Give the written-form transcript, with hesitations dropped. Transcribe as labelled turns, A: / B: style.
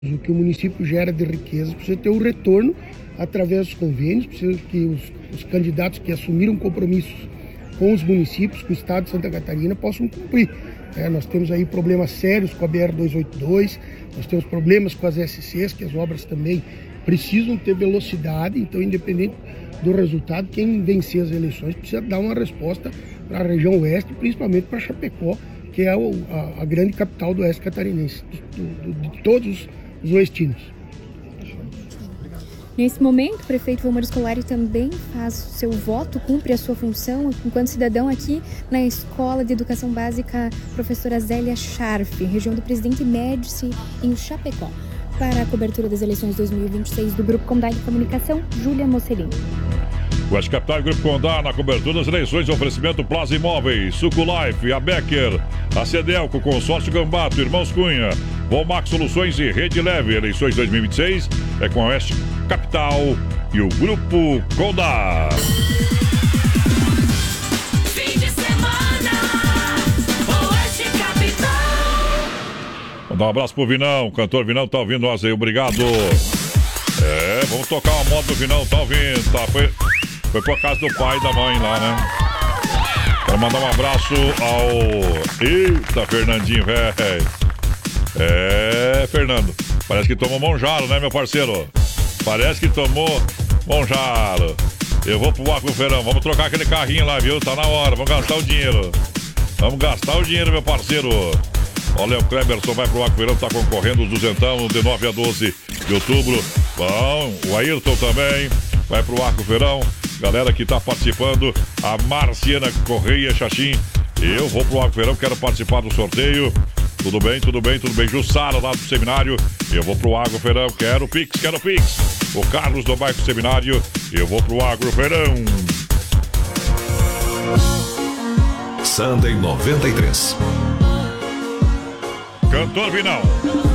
A: O que o município gera de riqueza precisa ter o retorno através dos convênios, precisa que os candidatos que assumiram compromissos com os municípios, com o estado de Santa Catarina, possam cumprir. Nós temos aí problemas sérios com a BR-282, nós temos problemas com as SCs, que as obras também precisam ter velocidade, então independente do resultado, quem vencer as eleições precisa dar uma resposta para a região oeste, principalmente para Chapecó, que é a grande capital do oeste catarinense, de todos os oestinos.
B: Nesse momento, o prefeito Vilmar Scolari também faz o seu voto, cumpre a sua função enquanto cidadão aqui na Escola de Educação Básica Professora Zélia Scharf, região do Presidente Médici, em Chapecó. Para a cobertura das eleições 2026 do Grupo Condá de Comunicação, Júlia Mocelin.
C: Oeste Capital e Grupo Condá na cobertura das eleições, oferecimento Plaza Imóveis, Suco Life, a Becker, a Cedelco, Consórcio Gambato, Irmãos Cunha, Volmax Soluções e Rede Leve. Eleições 2026 é com a Oeste Capital e o Grupo Condá.
D: Fim de semana, Oeste Capital.
C: Mandar um abraço pro Vinão, o cantor Vinão tá ouvindo nós aí, obrigado. Vamos tocar uma moto do Vinão, tá ouvindo, tá? Foi pra casa do pai e da mãe lá, né? Quero mandar um abraço ao... Eita, Fernandinho, velho. Fernando. Parece que tomou Monjaro, né, meu parceiro? Parece que tomou Monjaro. Eu vou pro Arco Feirão. Vamos trocar aquele carrinho lá, viu? Tá na hora. Vamos gastar o dinheiro. Vamos gastar o dinheiro, meu parceiro. Olha, o Kleberson vai pro Arco Feirão. Tá concorrendo os duzentão de 9 a 12 de outubro. Bom, o Ayrton também vai pro Arco Feirão. Galera que tá participando, a Marciana Correia Xaxim. Eu vou pro Arco Feirão, quero participar do sorteio. Tudo bem. Jussara lá do seminário. Eu vou pro Arco Feirão, quero Pix. O Carlos do bairro Seminário. Eu vou pro Arco Feirão.
E: Sunday 93.
C: Cantor Vinão.